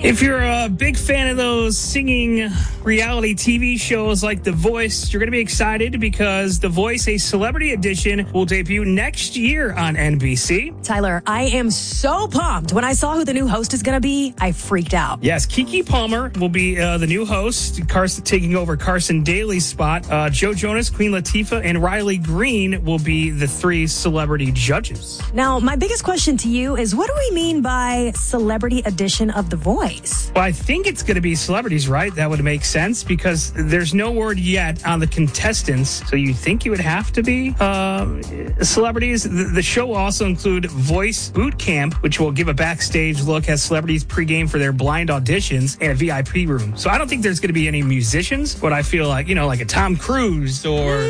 If you're a big fan of those singing reality TV shows like The Voice, you're going to be excited because The Voice, a celebrity edition, will debut next year on NBC. Tyler, I am so pumped. When I saw who the new host is going to be, I freaked out. Yes, Keke Palmer will be the new host, Carson taking over Carson Daly's spot. Joe Jonas, Queen Latifah, and Riley Green will be the three celebrity judges. Now, my biggest question to you is, what do we mean by celebrity edition of The Voice? Well, I think it's going to be celebrities, right? That would make sense because there's no word yet on the contestants. So you think you would have to be celebrities. The show will also include Voice Boot Camp, which will give a backstage look as celebrities pregame for their blind auditions and a VIP room. So I don't think there's going to be any musicians, but I feel like, like a Tom Cruise or,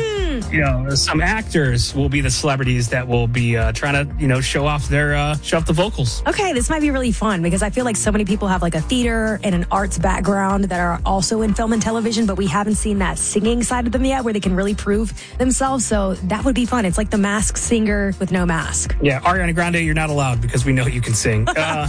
some actors will be the celebrities that will be trying to, show off the vocals. Okay, this might be really fun because I feel like so many people have like a theater and an arts background that are also in film and television, but we haven't seen that singing side of them yet where they can really prove themselves. So that would be fun. It's like The Masked Singer with no mask. Yeah, Ariana Grande, you're not allowed because we know you can sing.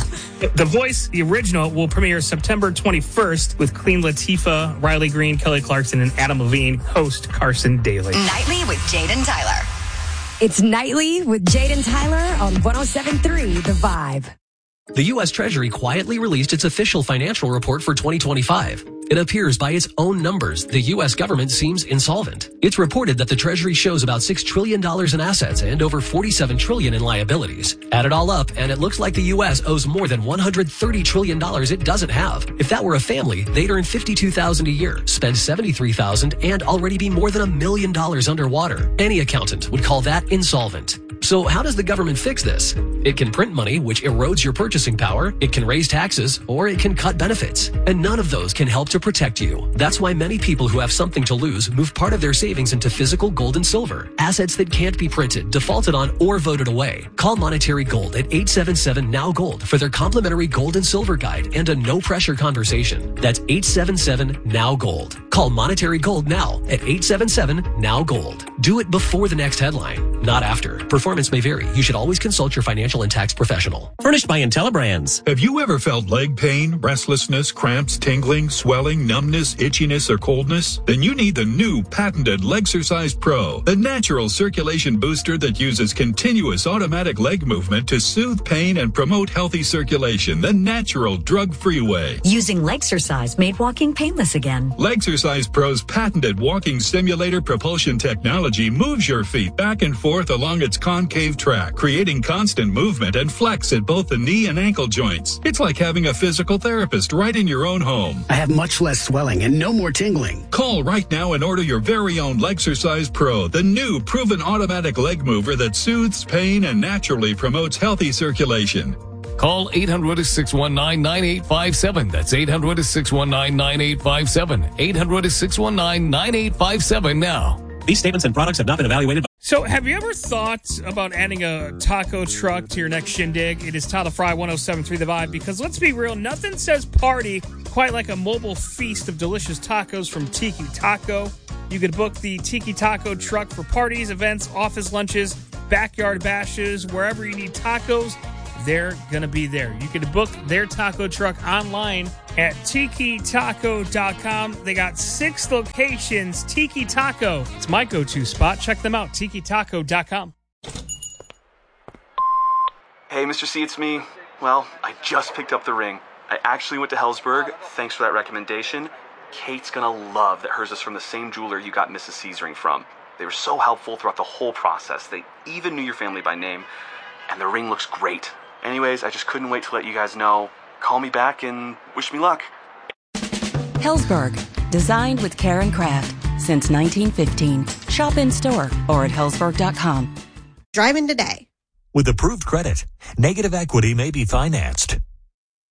The Voice, the original, will premiere September 21st with Queen Latifah, Riley Green, Kelly Clarkson, and Adam Levine, host Carson Daly. Nightly with Jade and Tyler. It's Nightly with Jade and Tyler on 107.3 The Vibe. The U.S. Treasury quietly released its official financial report for 2025. It appears by its own numbers, the U.S. government seems insolvent. It's reported that the Treasury shows about $6 trillion in assets and over $47 trillion in liabilities. Add it all up, and it looks like the U.S. owes more than $130 trillion it doesn't have. If that were a family, they'd earn $52,000 a year, spend $73,000, and already be more than $1 million underwater. Any accountant would call that insolvent. So how does the government fix this? It can print money, which erodes your purchasing power. It can raise taxes, or it can cut benefits. And none of those can help to protect you. That's why many people who have something to lose move part of their savings into physical gold and silver, assets that can't be printed, defaulted on, or voted away. Call Monetary Gold at 877-NOW-GOLD for their complimentary gold and silver guide and a no-pressure conversation. That's 877-NOW-GOLD. Call Monetary Gold now at 877-NOW-GOLD. Do it before the next headline, not after. Performance may vary. You should always consult your financial and tax professional. Furnished by IntelliBrands. Have you ever felt leg pain, restlessness, cramps, tingling, swelling, numbness, itchiness, or coldness? Then you need the new patented Legsercise Pro, the natural circulation booster that uses continuous automatic leg movement to soothe pain and promote healthy circulation the natural drug-free way. Using Legsercise made walking painless again. Legsercise Pro's patented walking stimulator propulsion technology moves your feet back and forth along its concave track, creating constant movement and flex at both the knee and ankle joints. It's like having a physical therapist right in your own home. I have much less swelling and no more tingling. Call right now and order your very own Legsercise Pro, the new proven automatic leg mover that soothes pain and naturally promotes healthy circulation. Call 800-619-9857. That's 800-619-9857. 800-619-9857 now. These statements and products have not been evaluated. So have you ever thought about adding a taco truck to your next shindig? It is Tyler Fry, 107.3 The Vibe, because let's be real, nothing says party quite like a mobile feast of delicious tacos from Tiki Taco. You could book the Tiki Taco truck for parties, events, office lunches, backyard bashes, wherever you need tacos, they're going to be there. You can book their taco truck online at tikitaco.com. They got 6 locations. Tiki Taco. It's my go-to spot. Check them out. tikitaco.com. Hey, Mr. C, it's me. Well, I just picked up the ring. I actually went to Helzberg. Thanks for that recommendation. Kate's gonna love that hers is from the same jeweler you got Mrs. C's ring from. They were so helpful throughout the whole process. They even knew your family by name. And the ring looks great. Anyways, I just couldn't wait to let you guys know. Call me back and wish me luck. Helzberg, designed with care and craft since 1915. Shop in store or at helzberg.com. Driving today. With approved credit, negative equity may be financed.